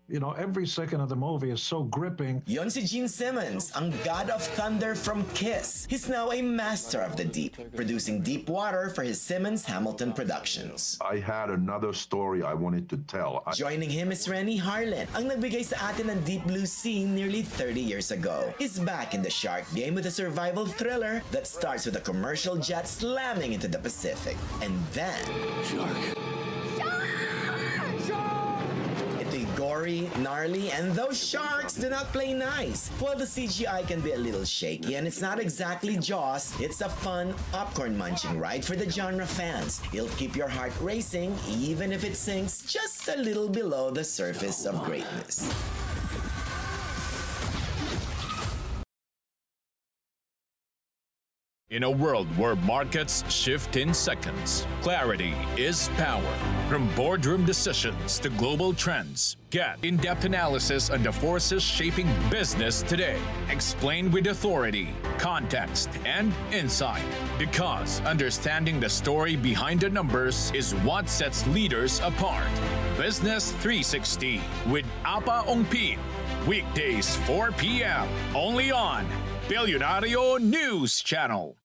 Every second of the movie is so gripping. Yon si Gene Simmons, ang God of Thunder from Kiss. He's now a master of the deep, producing Deep Water for his Simmons Hamilton Productions. I had another story I wanted to tell. Joining him is Rennie Harlin, ang nagbigay sa atin ng Deep Blue Sea nearly 30 years ago. He's back in the shark game with a survival thriller that starts with a commercial jet slamming into the Pacific. And then... Shark! Gory, gnarly, and those sharks do not play nice. While the CGI can be a little shaky and it's not exactly Jaws, it's a fun, popcorn-munching ride for the genre fans. It'll keep your heart racing even if it sinks just a little below the surface of greatness. In a world where markets shift in seconds, clarity is power. From boardroom decisions to global trends, get in-depth analysis on the forces shaping business today. Explained with authority, context, and insight. Because understanding the story behind the numbers is what sets leaders apart. Business 360 with Apa Ongpin. Weekdays 4 p.m. only on Billionario News Channel.